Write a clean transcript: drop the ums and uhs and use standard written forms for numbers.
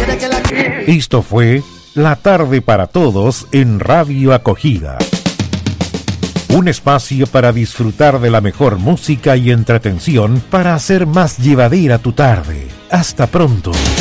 Esto fue La Tarde para Todos en Radio Acogida. Un espacio para disfrutar de la mejor música y entretención para hacer más llevadera tu tarde. Hasta pronto.